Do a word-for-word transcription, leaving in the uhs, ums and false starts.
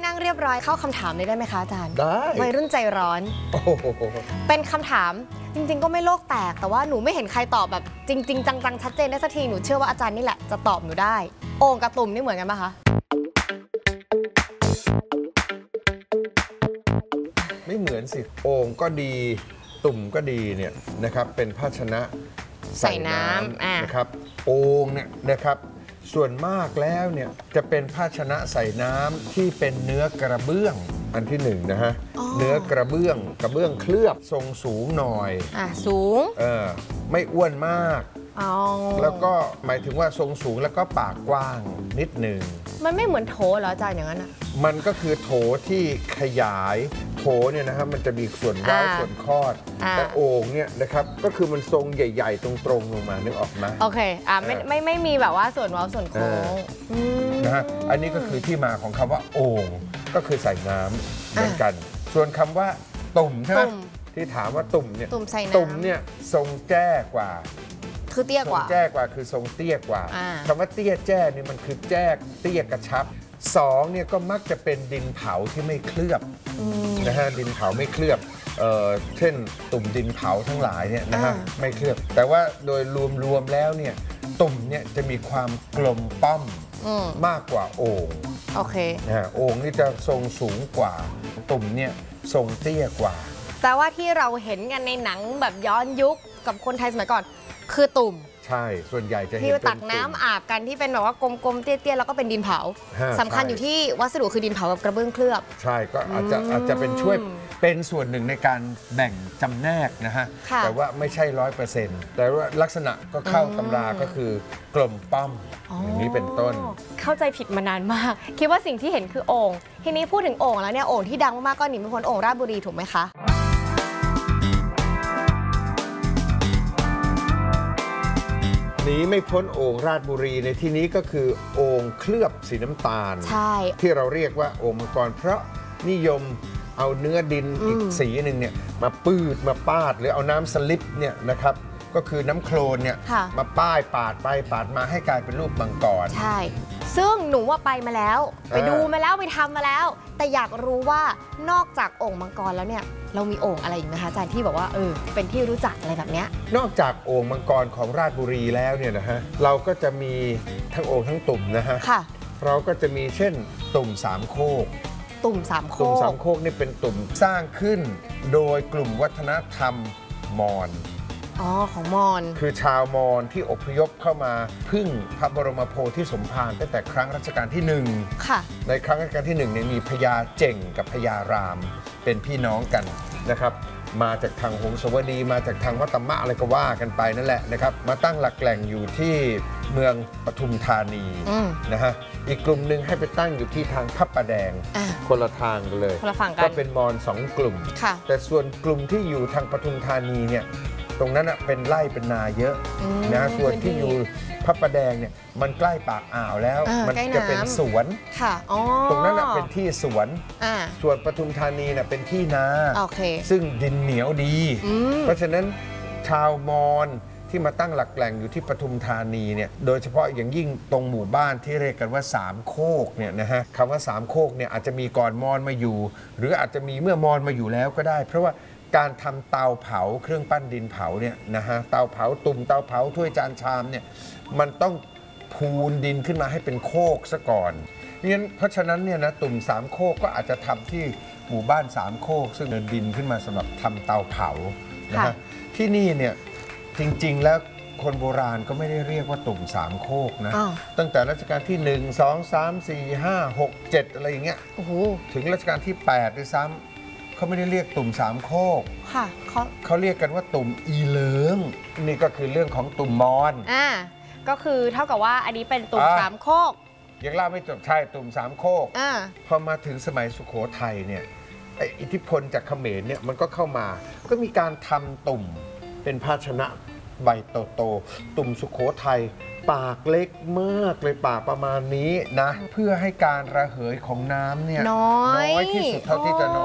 นั่งเรียบร้อยเข้าคำถามเลยได้ไหมคะอาจารย์ได้วัยรุ่นใจร้อนเป็นคำถามจริงๆก็ไม่โลกแตกแต่ว่าหนูไม่เห็นใครตอบแบบจริงๆจังๆชัดเจนได้สักทีหนูเชื่อว่าอาจารย์นี่แหละจะตอบหนูได้โอ่งกับตุ่มนี่เหมือนกันปะคะไม่เหมือนสิโอ่งก็ดีตุ่มก็ดีเนี่ยนะครับเป็นภาชนะใส่น้ำนะครับโอ่งเนี่ยนะครับส่วนมากแล้วเนี่ยจะเป็นภาชนะใส่น้ำที่เป็นเนื้อกระเบื้องอันที่หนึ่งนะฮะเนื้อกระเบื้องกระเบื้องเคลือบทรงสูงหน่อยอ่ะสูงเออไม่อ้วนมากแล้วก็หมายถึงว่าทรงสูงแล้วก็ปากกว้างนิดหนึ่งมันไม่เหมือนโถเหรออาจารย์อย่างนั้นอ่ะมันก็คือโถที่ขยายโถเนี่ยนะครับมันจะมีส่วนเว้าส่วนคอดแต่โอ่งเนี่ยนะครับก็คือมันทรงใหญ่ๆตรงๆลงมานึกออกไหมโอเคอ่าไม่ไม่ไม่มีแบบว่าส่วนเว้าส่วนโค้งนะฮะอันนี้ก็คือที่มาของคำว่าโอ่งก็คือใส่น้ำเหมือนกันส่วนคำว่าตุ่มใช่ไหมที่ถามว่าตุ่มเนี่ยตุ่มใส่น้ำตุ่มเนี่ยทรงแจ้กว่าคือเตี้ยกว่าทรงแจ้กว่าคือทรงเตี้ยกว่าคำว่าเตี้ยแจ้นี่มันคือแจ้เตี้ยกระชับสองเนี่ยก็มักจะเป็นดินเผาที่ไม่เคลือบนะฮะดินเผาไม่เคลือบเอ่อเช่นตุ่มดินเผาทั้งหลายเนี่ยนะฮะไม่เคลือบแต่ว่าโดยรวมๆแล้วเนี่ยตุ่มเนี่ยจะมีความกลมป้อมมากกว่าโอ่งโอเคนะฮะโอ่งนี่จะทรงสูงกว่าตุ่มเนี่ยทรงเตี้ยกว่าแต่ว่าที่เราเห็นกันในหนังแบบย้อนยุคกับคนไทยสมัยก่อนคือตุ่มใช่ส่วนใหญ่จะเห็นที่ตักน้ำอาบกันที่เป็นแบบว่ากลมๆเตี้ยๆแล้วก็เป็นดินเผาสำคัญอยู่ที่วัสดุคือดินเผากับกระเบื้องเคลือบใช่ก็อาจจะอาจจะเป็นช่วยเป็นส่วนหนึ่งในการแบ่งจำแนกนะฮะแต่ว่าไม่ใช่ร้อยเปอร์เซ็นต์แต่ว่าลักษณะก็เข้าตำราก็คือกลมป้อมอย่างนี้เป็นต้นเข้าใจผิดมานานมากคิดว่าสิ่งที่เห็นคือโอ่งทีนี้พูดถึงโอ่งแล้วเนี่ยโอ่งที่ดังมากๆก็หนีไม่พ้นโอ่งราชบุรีถูกไหมคะหนีไม่พ้นโอ่งราชบุรีในที่นี้ก็คือโอ่งเคลือบสีน้ำตาลที่เราเรียกว่าโอ่งมังกรเพราะนิยมเอาเนื้อดินอีกสีหนึ่งเนี่ยมาปืดมาปาดหรือเอาน้ำสลิปเนี่ยนะครับก็คือน้ำโคลนเนี่ยมาป้ายปาดไปปาดมาให้กลายเป็นรูปมังกรใช่ซึ่งหนูว่าไปมาแล้วไปดูมาแล้วไปทำมาแล้วแต่อยากรู้ว่านอกจากโอ่งมังกรแล้วเนี่ยเรามีโอ่งอะไรอีกนะคะอาจารย์ที่บอกว่าเออเป็นที่รู้จักอะไรแบบเนี้ยนอกจากโอ่งมังกรของราชบุรีแล้วเนี่ยนะฮะเราก็จะมีทั้งโอ่งทั้งตุ่มนะฮะเราก็จะมีเช่นตุ่มสามโคกตุ่มสามโคกตุ่มสามโคกนี่เป็นตุ่มสร้างขึ้นโดยกลุ่มวัฒนธรรมมอญอ๋อของมอญคือชาวมอญที่อพยพเข้ามาพึ่งพระบรมโพธิสมภารตั้งแต่ครั้งรัชกาลที่หนึ่งในครั้งรัชกาลที่หนึ่งเนี่ยมีพญาเจ่งกับพญารามเป็นพี่น้องกันนะครับมาจากทางหงสาวดีมาจากทางวัตตมะอะไรก็ว่ากันไปนั่นแหละนะครับมาตั้งหลักแหล่งอยู่ที่เมืองปทุมธานีนะฮะอีกกลุ่มหนึ่งให้ไปตั้งอยู่ที่ทางพระประแดงคนละทางกันเลยก็เป็นมอญสองกลุ่มแต่ส่วนกลุ่มที่อยู่ทางปทุมธานีเนี่ยตรงนั้นเป็นไร่เป็นนาเยอะนะส่วนที่อยู่พระประแดงเนี่ยมันใกล้ปากอ่าวแล้วมันจะเป็นสวนตรงนั้นเป็นที่สวนส่วนปทุมธานีเนี่ยเป็นที่นาซึ่งดินเหนียวดีเพราะฉะนั้นชาวมอญที่มาตั้งหลักแหล่งอยู่ที่ปทุมธานีเนี่ยโดยเฉพาะอย่างยิ่งตรงหมู่บ้านที่เรียกกันว่าสามโคกเนี่ยนะฮะคำว่าสามโคกเนี่ยอาจจะมีก่อนมอญมาอยู่หรืออาจจะมีเมื่อมอญมาอยู่แล้วก็ได้เพราะว่าการทำเตาเผาเครื่องปั้นดินเผาเนี่ยนะฮะเตาเผาตุ่มเตาเผาถ้วยจานชามเนี่ยมันต้องพูนดินขึ้นมาให้เป็นโคกซะก่อนงั้นเพราะฉะนั้นเนี่ยนะตุ่มสามโคกก็อาจจะทำที่หมู่บ้านสามโคกซึ่งเดินดินขึ้นมาสำหรับทำเตาเผานะฮะที่นี่เนี่ยจริงๆแล้วคนโบราณก็ไม่ได้เรียกว่าตุ่มสามโคกนะตั้งแต่รัชกาลที่หนึ่ง สอง สาม สี่ ห้า หก เจ็ดอะไรอย่างเงี้ยถึงรัชกาลที่แปดด้วยซ้ำเขาไม่ได้เรียกตุ่มสามโคกค่ะเขาเขาเรียกกันว่าตุ่มอีเหลิงนี่ก็คือเรื่องของตุ่มมอญอ่าก็คือเท่ากับว่าอันนี้เป็นตุ่มสามโคกยังเล่าไม่จบใช่ตุ่มสามโคกอ่าพอมาถึงสมัยสุโขทัยเนี่ยอิทธิพลจากเขมรเนี่ยมันก็เข้ามาก็มีการทำตุ่มเป็นภาชนะใบโตๆตุ่มสุโขทัยปากเล็กมากเลยปากประมาณนี้นะเพื่อให้การระเหยของน้ำเนี่ยน้อยที่สุดเท่าที่จะน้อย